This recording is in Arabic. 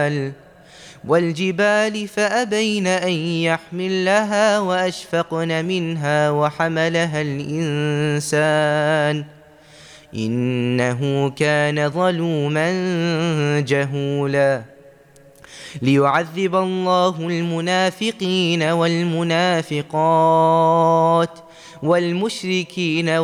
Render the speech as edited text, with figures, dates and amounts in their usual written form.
والجبال فأبين أن يحملنها وأشفقن منها وحملها الإنسان إنه كان ظلوما جهولا ليعذب الله المنافقين والمنافقات والمشركين